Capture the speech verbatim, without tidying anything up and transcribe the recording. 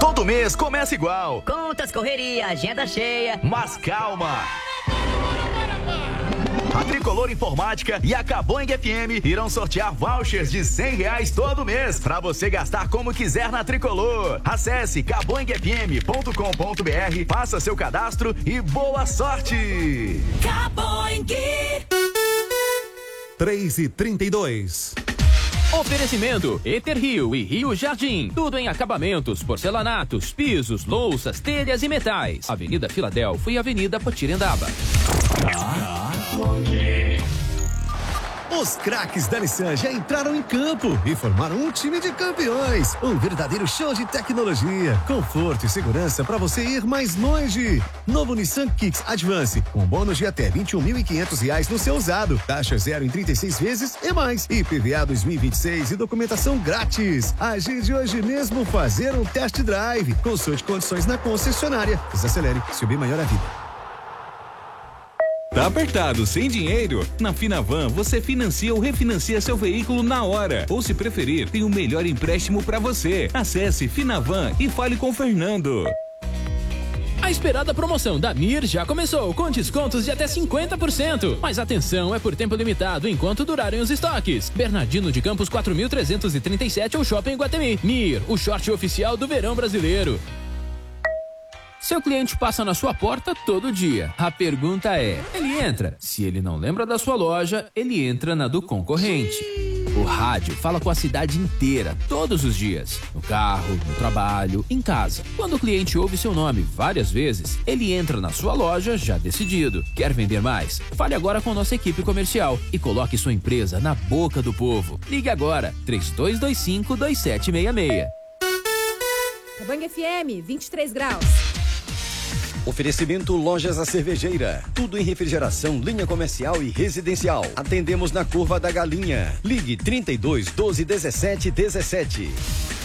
Todo mês começa igual. Contas, correria, agenda cheia. Mas calma. A Tricolor Informática e a Caboing F M irão sortear vouchers de cem reais todo mês para você gastar como quiser na Tricolor. Acesse caboing f m ponto com ponto b r, faça seu cadastro e boa sorte. Caboing. três e trinta e dois. Oferecimento Eter Rio e Rio Jardim. Tudo em acabamentos, porcelanatos, pisos, louças, telhas e metais. Avenida Filadélfia e Avenida Potirendaba. Os craques da Nissan já entraram em campo e formaram um time de campeões. Um verdadeiro show de tecnologia, conforto e segurança para você ir mais longe. Novo Nissan Kicks Advance, com bônus de até vinte e um mil e quinhentos reais no seu usado. Taxa zero em trinta e seis vezes e mais. I P V A dois mil e vinte e seis e documentação grátis. Agende hoje mesmo fazer um test drive. Consulte condições na concessionária. Desacelere, se o bem maior a vida. Tá apertado, sem dinheiro? Na Finavan você financia ou refinancia seu veículo na hora. Ou se preferir, tem o melhor empréstimo para você. Acesse Finavan e fale com o Fernando. A esperada promoção da Mir já começou, com descontos de até cinquenta por cento. Mas atenção, é por tempo limitado, enquanto durarem os estoques. Bernardino de Campos quatro mil trezentos e trinta e sete ou Shopping Guatemi. Mir, o short oficial do verão brasileiro. Seu cliente passa na sua porta todo dia. A pergunta é, ele entra? Se ele não lembra da sua loja, ele entra na do concorrente. O rádio fala com a cidade inteira, todos os dias. No carro, no trabalho, em casa. Quando o cliente ouve seu nome várias vezes, ele entra na sua loja já decidido. Quer vender mais? Fale agora com nossa equipe comercial e coloque sua empresa na boca do povo. Ligue agora, três dois dois cinco, dois sete seis seis. Caboing F M, vinte e três graus. Oferecimento Lojas A Cervejeira. Tudo em refrigeração, linha comercial e residencial. Atendemos na Curva da Galinha. Ligue trinta e dois, doze, dezessete, dezessete.